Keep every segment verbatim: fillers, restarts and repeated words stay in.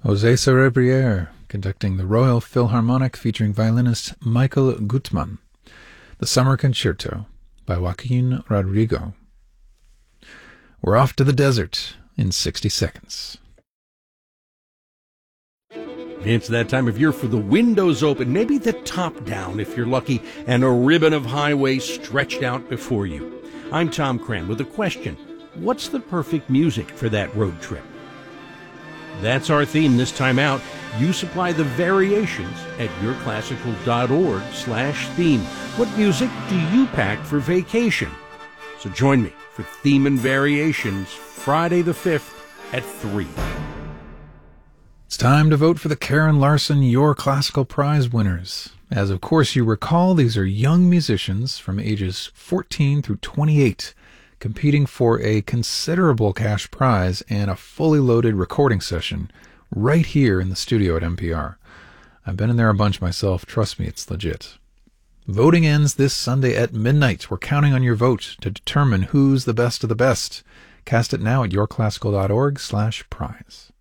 José Cerebriere conducting the Royal Philharmonic featuring violinist Michael Gutmann. The Summer Concerto by Joaquin Rodrigo. We're off to the desert in sixty seconds. It's that time of year for the windows open, maybe the top down if you're lucky, and a ribbon of highway stretched out before you. I'm Tom Cran with a question. What's the perfect music for that road trip? That's our theme this time out. You supply the variations at yourclassical.org slash theme. What music do you pack for vacation? So join me for Theme and Variations Friday the fifth at three. It's time to vote for the Karen Larson Your Classical Prize winners. As of course you recall, these are young musicians from ages fourteen through twenty-eight competing for a considerable cash prize and a fully loaded recording session right here in the studio at N P R. I've been in there a bunch myself. Trust me, it's legit. Voting ends this Sunday at midnight. We're counting on your vote to determine who's the best of the best. Cast it now at yourclassical.org slash prize.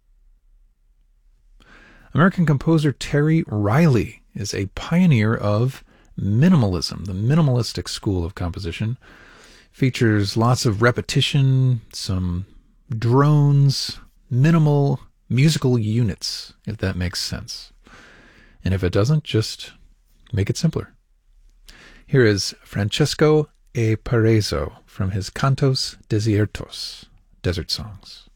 American composer Terry Riley is a pioneer of minimalism, the minimalistic school of composition. Features lots of repetition, some drones, minimal musical units, if that makes sense. And if it doesn't, just make it simpler. Here is Francesco E. Parezo from his Cantos Desiertos, Desert Songs.